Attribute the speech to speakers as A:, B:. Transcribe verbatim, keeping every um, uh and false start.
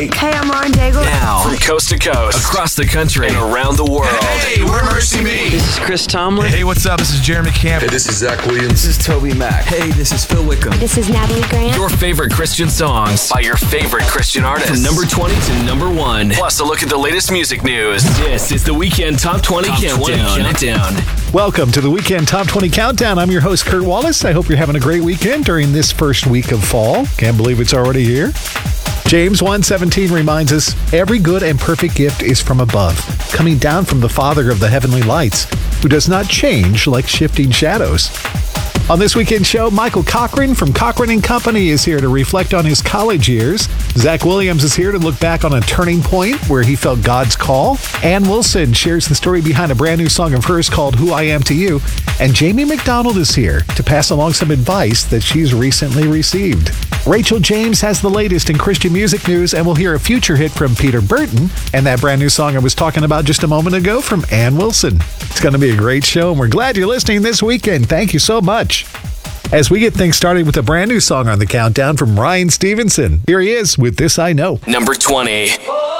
A: Hey, I'm Lauren Daigle.
B: Now, from coast to coast, across the country, and around the world.
C: Hey, we're Mercy Me.
D: This is Chris Tomlin.
E: Hey, what's up? This is Jeremy Camp.
F: Hey, this is Zach Williams.
G: This is Toby Mac.
H: Hey, this is Phil Wickham.
A: This is Natalie Grant.
B: Your favorite Christian songs by your favorite Christian artists. From number twenty to number one. Plus a look at the latest music news. This is the Weekend Top twenty Top Countdown. twenty Countdown.
I: Welcome to the Weekend Top twenty Countdown. I'm your host, Kurt Wallace. I hope you're having a great weekend during this first week of fall. Can't believe it's already here. James one seventeen reminds us, every good and perfect gift is from above, coming down from the Father of the heavenly lights, who does not change like shifting shadows. On this weekend show, Michael Cochran from Cochran and Company is here to reflect on his college years. Zach Williams is here to look back on a turning point where he felt God's call. Ann Wilson shares the story behind a brand new song of hers called Who I Am to You. And Jamie McDonald is here to pass along some advice that she's recently received. Rachel James has the latest in Christian music news, and we'll hear a future hit from Peter Burton and that brand new song I was talking about just a moment ago from Ann Wilson. It's going to be a great show, and we're glad you're listening this weekend. Thank you so much. As we get things started with a brand new song on the countdown from Ryan Stevenson. Here he is with This I Know.
B: Number twenty.